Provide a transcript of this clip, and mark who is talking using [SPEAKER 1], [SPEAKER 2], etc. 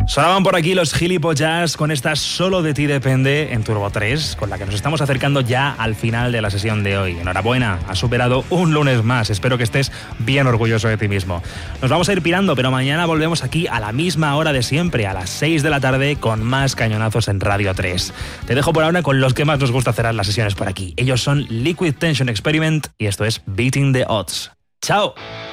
[SPEAKER 1] Sonaban por aquí los gilipollas con esta Solo de ti depende en Turbo 3, con la que nos estamos acercando ya al final de la sesión de hoy. Enhorabuena, has superado un lunes más. Espero que estés bien orgulloso de ti mismo. Nos vamos a ir pirando, pero mañana volvemos aquí a la misma hora de siempre, a las 6 de la tarde, con más cañonazos en Radio 3. Te dejo por ahora con los que más nos gusta cerrar las sesiones por aquí. Ellos son Liquid Tension Experiment y esto es Beating the Odds. ¡Chao!